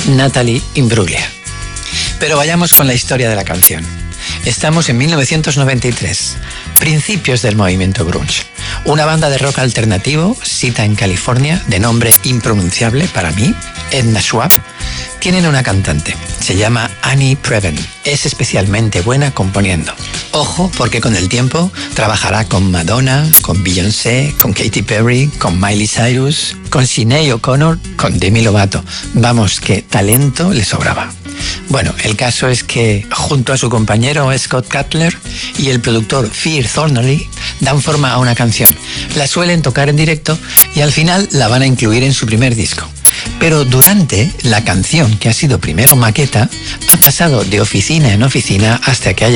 Natalie Imbruglia. Pero vayamos con la historia de la canción. Estamos en 1993, principios del movimiento grunge. Una banda de rock alternativo, Sita en California, de nombre impronunciable para mí, Edna Schwab, tienen una cantante. Se llama Annie Previn. Es especialmente buena componiendo. Ojo, porque con el tiempo trabajará con Madonna, con Beyoncé, con Katy Perry, con Miley Cyrus, con Sinéad O'Connor, con Demi Lovato. Vamos, que talento le sobraba. Bueno, el caso es que junto a su compañero Scott Cutler y el productor Fear Thornley dan forma a una canción. La suelen tocar en directo y al final la van a incluir en su primer disco. Pero durante la canción, que ha sido primero maqueta, ha pasado de oficina en oficina hasta que ha